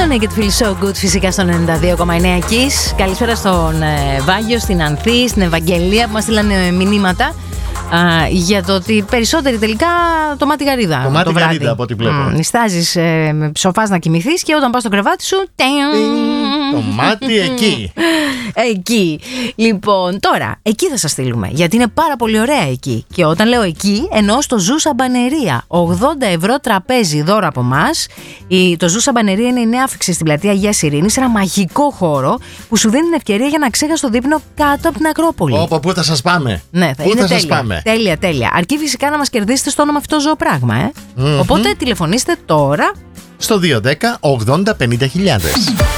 Naked Feel So Good φυσικά στο 92,9 Kiss. Καλησπέρα στον Βάγιο, στην Ανθή, στην Ευαγγελία που μας στείλανε μηνύματα για το ότι περισσότεροι τελικά το μάτι γαρίδα. Το μάτι γαρίδα από ό,τι βλέπω. Νιστάζεις ψοφάς να κοιμηθείς και όταν πας στο κρεβάτι σου. Το μάτι εκεί. Εκεί. Λοιπόν, τώρα, εκεί θα σας στείλουμε. Γιατί είναι πάρα πολύ ωραία εκεί. Και όταν λέω εκεί, εννοώ στο Ζου Σαμπανερία. 80€ τραπέζι δώρο από εμάς. Το Ζου Σαμπανερία είναι η νέα άφηξη στην πλατεία Αγίας Ειρήνης. Ένα μαγικό χώρο που σου δίνει την ευκαιρία για να ξέχασεις το δείπνο κάτω από την Ακρόπολη. Πού θα σας πάμε. Ναι, πού είναι θα τέλεια. σας πάμε. Τέλεια. Αρκεί φυσικά να μας κερδίσετε στο όνομα αυτό ζωοπράγμα. Οπότε τηλεφωνήστε τώρα στο 210 80 50 χιλιάδες.